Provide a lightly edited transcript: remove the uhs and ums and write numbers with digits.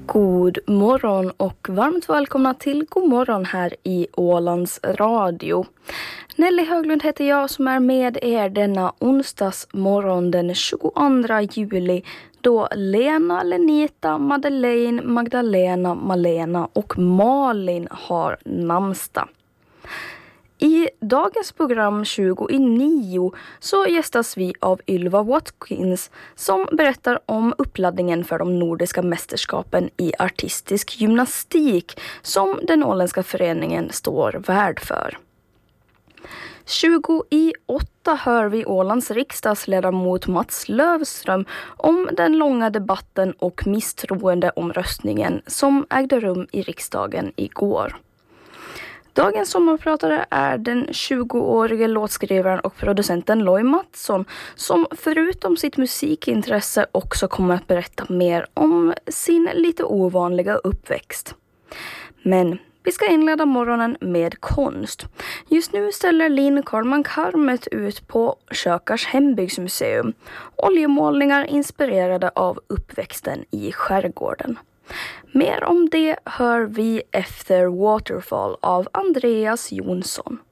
God morgon och varmt välkomna till God morgon här i Ålands Radio. Nelly Höglund heter jag som är med er denna onsdagsmorgon den 22 juli då Lena, Lenita, Madeleine, Magdalena, Malena och Malin har namnsdag. I dagens program 29 så gästas vi av Ylva Watkins som berättar om uppladdningen för de nordiska mästerskapen i artistisk gymnastik som den åländska föreningen står värd för. 28 hör vi Ålands riksdagsledamot Mats Löfström om den långa debatten och misstroendeomröstningen som ägde rum i riksdagen igår. Dagens sommarpratare är den 20-årige låtskrivaren och producenten Loj Mattsson som förutom sitt musikintresse också kommer att berätta mer om sin lite ovanliga uppväxt. Men vi ska inleda morgonen med konst. Just nu ställer Linn Karlman Karmet ut på Kökars hembygdsmuseum. Oljemålningar inspirerade av uppväxten i skärgården. Mer om det hör vi efter Waterfall av Andreas Jonsson.